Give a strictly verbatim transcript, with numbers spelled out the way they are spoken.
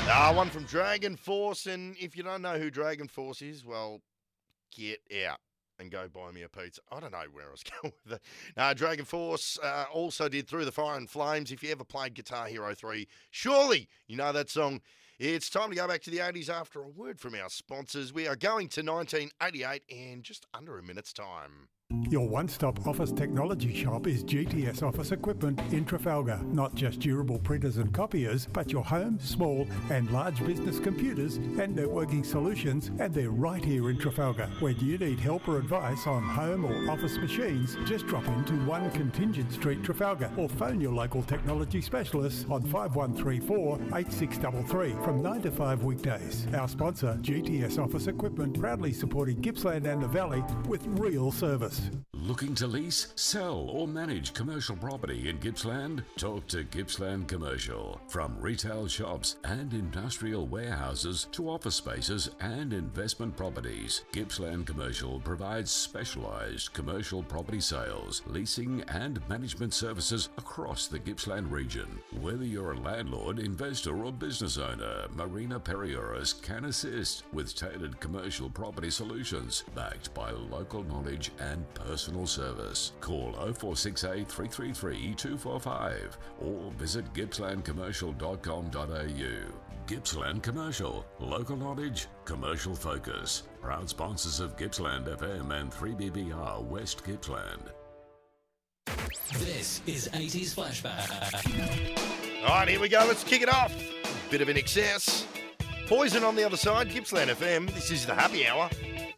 Ah, one from Dragon Force, and if you don't know who Dragon Force is, well, get out and go buy me a pizza. I don't know where I was going with it. No, Dragon Force uh, also did Through the Fire and Flames. If you ever played Guitar Hero three, surely you know that song. It's time to go back to the eighties after a word from our sponsors. We are going to nineteen eighty-eight in just under a minute's time. Your one-stop office technology shop is G T S Office Equipment in Trafalgar. Not just durable printers and copiers, but your home, small and large business computers and networking solutions, and they're right here in Trafalgar. When you need help or advice on home or office machines, just drop into one Contingent Street, Trafalgar, or phone your local technology specialists on five one three four, eight six three three from nine to five weekdays. Our sponsor, G T S Office Equipment, proudly supporting Gippsland and the Valley with real service. Looking to lease, sell or manage commercial property in Gippsland? Talk to Gippsland Commercial. From retail shops and industrial warehouses to office spaces and investment properties, Gippsland Commercial provides specialised commercial property sales, leasing and management services across the Gippsland region. Whether you're a landlord, investor or business owner, Marina Perioris can assist with tailored commercial property solutions backed by local knowledge and personal service. Call oh four six eight, three three three, two four five or visit gippsland commercial dot com dot a u. Gippsland Commercial, local knowledge, commercial focus. Proud sponsors of Gippsland F M and three B B R West Gippsland. This is eighties Flashback. All right, here we go. Let's kick it off. Bit of an excess. Poison on the other side, Gippsland F M. This is the happy hour.